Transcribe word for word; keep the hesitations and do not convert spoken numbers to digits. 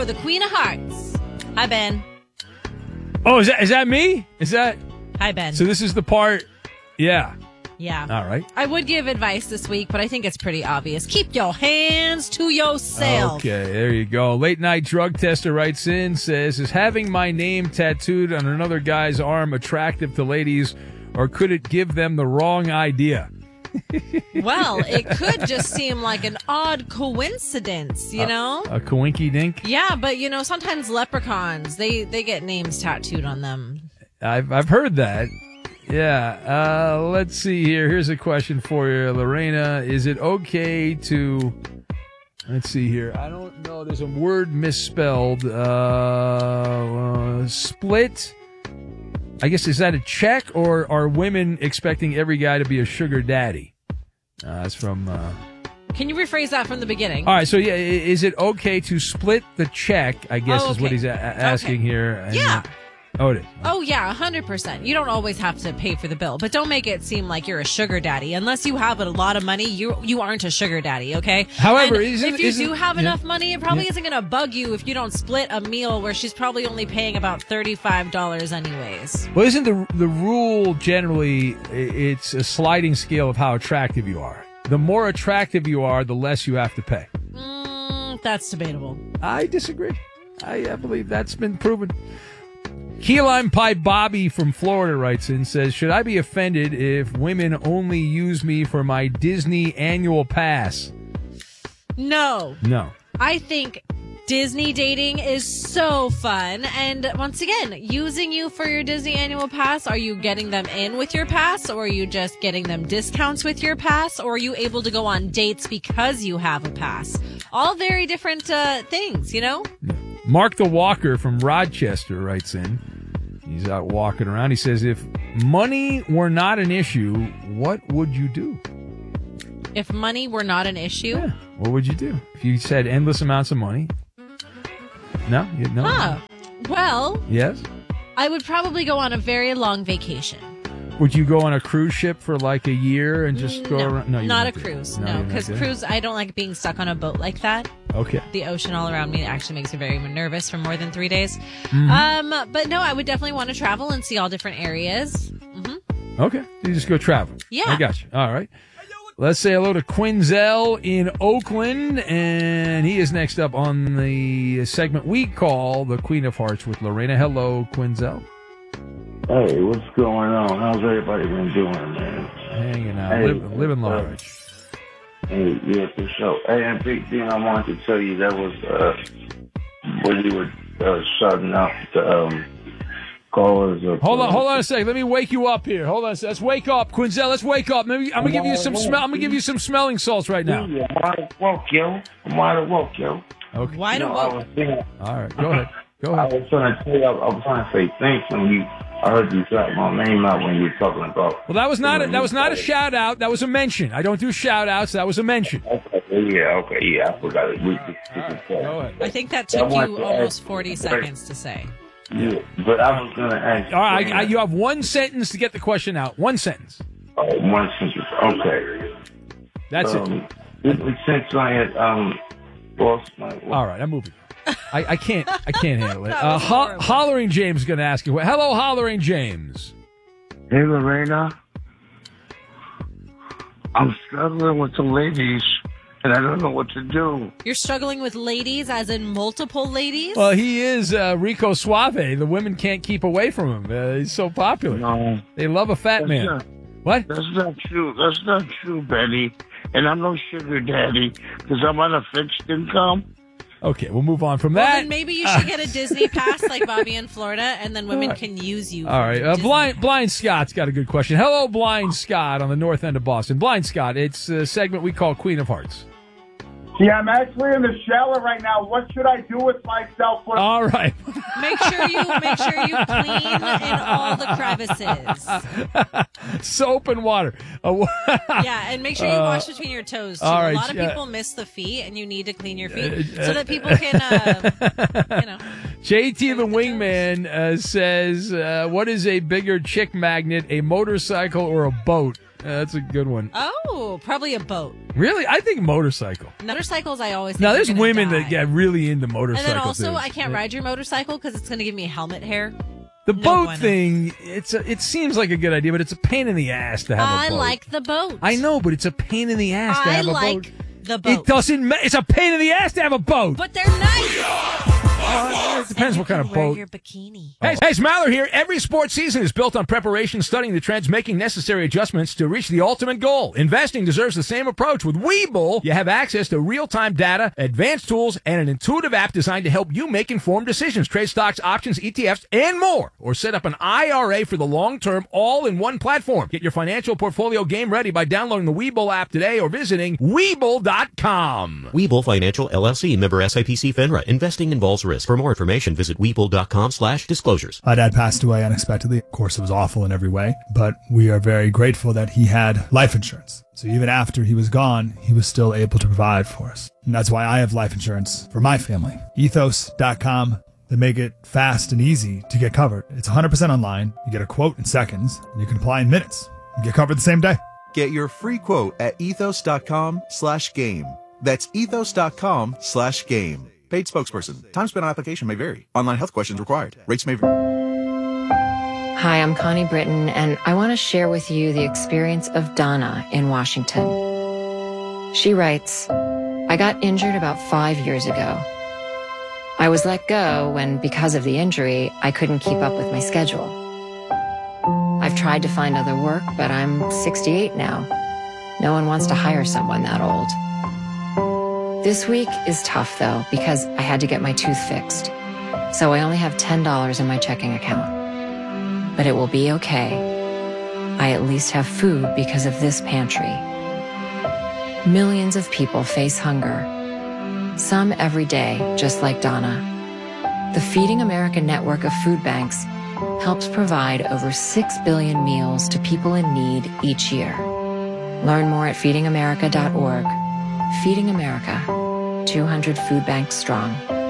for the Queen of Hearts. Hi, Ben. Oh, is that is that me? Is that? Hi, Ben. So this is the part. Yeah. Yeah. All right. I would give advice this week, but I think it's pretty obvious. Keep your hands to yourself. Okay, there you go. Late night drug tester writes in, says, is having my name tattooed on another guy's arm attractive to ladies, or could it give them the wrong idea? Well, it could just seem like an odd coincidence, you uh, know? A coinky dink? Yeah, but, you know, sometimes leprechauns, they, they get names tattooed on them. I've, I've heard that. Yeah. Uh, let's see here. Here's a question for you, Lorena. Is it okay to... Let's see here. I don't know. There's a word misspelled. Uh, uh, split... I guess, is that a check, or are women expecting every guy to be a sugar daddy? Uh, that's from... Uh... Can you rephrase that from the beginning? All right, so yeah, is it okay to split the check, I guess oh, okay. is what he's a- asking okay. here. And, yeah. Oh, it is. Oh, yeah, one hundred percent. You don't always have to pay for the bill, but don't make it seem like you're a sugar daddy. Unless you have a lot of money, you you aren't a sugar daddy, okay? However, and isn't, if you isn't, do have yeah, enough money, it probably yeah. isn't going to bug you if you don't split a meal where she's probably only paying about thirty-five dollars anyways. Well, isn't the the rule generally, it's a sliding scale of how attractive you are? The more attractive you are, the less you have to pay. Mm, that's debatable. I disagree. I, I believe that's been proven. Key Lime Pie Bobby from Florida writes in, says, should I be offended if women only use me for my Disney annual pass? No. No. I think Disney dating is so fun. And once again, using you for your Disney annual pass, are you getting them in with your pass, or are you just getting them discounts with your pass, or are you able to go on dates because you have a pass? All very different uh, things, you know? Mark the Walker from Rochester writes in. He's out walking around. He says, if money were not an issue, what would you do? If money were not an issue? Yeah. What would you do? If you said endless amounts of money? No? You, no? Huh. Well, yes? I would probably go on a very long vacation. Would you go on a cruise ship for like a year and just go no, around? No, you not a wouldn't do cruise. that. No, you're not because doing cruise, I don't like being stuck on a boat like that. Okay. The ocean all around me actually makes me very nervous for more than three days. Mm-hmm. Um, but no, I would definitely want to travel and see all different areas. Mm-hmm. Okay. You just go travel. Yeah. I got you. All right. Let's say hello to Quinzel in Oakland, and he is next up on the segment we call the Queen of Hearts with Lorena. Hello, Quinzel. Hey, what's going on? How's everybody been doing, man? Hanging out, Hey, living, living uh, large. Hey, yeah, for sure. Hey, and big thing I wanted to tell you, that was uh, when you were uh, shouting out the um, callers. Of, Hold on, uh, hold on a second. Let me wake you up here. Hold on. a second. Let's wake up, Quinzel. Let's wake up. Maybe I'm gonna give you some smell. I'm gonna give you some smelling salts right now. Yeah, I'm wide woke, yo. I'm wide woke, yo. Okay. Why You don't know, I was thinking, All right. Go ahead. Go I ahead. was trying to tell you, I was trying to say thanks when you. I heard you shout my name out when you were talking about. Well, that was not a, that was not a shout out. That was a mention. I don't do shout outs. That was a mention. Okay, yeah, okay, yeah, I forgot it. We, we, Right, we, go ahead. I think that I took want you to almost ask- forty seconds to say. Yeah, but I was going to ask. All right. I, I, you have one sentence to get the question out. One sentence. Oh, one sentence. Okay. That's um, it. it. Since I had um, lost my. All right. I'm moving. I, I can't. I can't handle it. That Uh, was Ho- horrible. Hollering James is going to ask you. Hello, Hollering James. Hey, Lorena. I'm struggling with the ladies, and I don't know what to do. You're struggling with ladies, as in multiple ladies? Well, he is uh, Rico Suave. The women can't keep away from him. Uh, he's so popular. No, They love a fat that's man. not, What? that's not true. That's not true, Betty. And I'm no sugar daddy because I'm on a fixed income. Okay, we'll move on from Well, that. then maybe you should get a Disney pass like Bobby in Florida, and then women can use you. All right. for Uh, Disney. Blind Blind Scott's got a good question. Hello, Blind Scott on the north end of Boston. Blind Scott, it's a segment we call Queen of Hearts. Yeah, I'm actually in the shower right now. What should I do with myself? What- All right. Make sure you make sure you clean in all the crevices. Soap and water. Uh, Yeah, and make sure you wash between your toes too. all right, A lot of yeah. people miss the feet, and you need to clean your feet Uh, so that people can, uh, you know. J T the Wingman uh, says, uh, what is a bigger chick magnet, a motorcycle or a boat? That's a good one. Oh, probably a boat. Really? I think motorcycle. Motorcycles, I always think Now, are there's gonna women die. that get really into And motorcycles. then also, too. I can't Yeah. ride your motorcycle because it's going to give me helmet hair. The No boat bueno. thing, it's a, it seems like a good idea, but it's a pain in the ass to have I a boat. like the boat. I know, but it's a pain in the ass to I have a like boat. the boat. It doesn't ma- It's a pain in the ass to have a boat. But they're nice. Uh, it depends And what kind you of can wear boat. your bikini. Hey, hey, Smaller here. Every sports season is built on preparation, studying the trends, making necessary adjustments to reach the ultimate goal. Investing deserves the same approach. With Webull, you have access to real-time data, advanced tools, and an intuitive app designed to help you make informed decisions, trade stocks, options, E T Fs, and more. Or set up an I R A for the long term, all in one platform. Get your financial portfolio game ready by downloading the Webull app today or visiting Webull dot com. Webull Financial L L C, member S I P C FINRA. Investing involves risk. For more information, visit Webull dot com slash disclosures. My dad passed away unexpectedly. Of course, it was awful in every way, but we are very grateful that he had life insurance. So even after he was gone, he was still able to provide for us. And that's why I have life insurance for my family. Ethos dot com. They make it fast and easy to get covered. It's one hundred percent online. You get a quote in seconds, and you can apply in minutes. You get covered the same day. Get your free quote at ethos dot com slash game. That's ethos dot com slash game. Paid spokesperson. Time spent on application may vary. Online health questions required. Rates may vary. Hi, I'm Connie Britton, and I want to share with you the experience of Donna in Washington. She writes, I got injured about five years ago. I was let go when, because of the injury, I couldn't keep up with my schedule. I've tried to find other work, but I'm sixty-eight now. No one wants to hire someone that old. This week is tough, though, because I had to get my tooth fixed. So I only have ten dollars in my checking account. But it will be okay. I at least have food because of this pantry. Millions of people face hunger. Some every day, just like Donna. The Feeding America network of food banks helps provide over six billion meals to people in need each year. Learn more at feeding america dot org. Feeding America, two hundred food banks strong.